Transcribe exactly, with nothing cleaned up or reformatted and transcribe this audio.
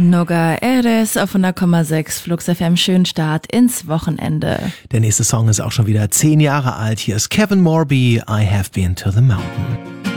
Noga Eres auf hundert Komma sechs Flux F M. Schönen Start ins Wochenende. Der nächste Song ist auch schon wieder zehn Jahre alt. Hier ist Kevin Morby, I Have Been to the Mountain.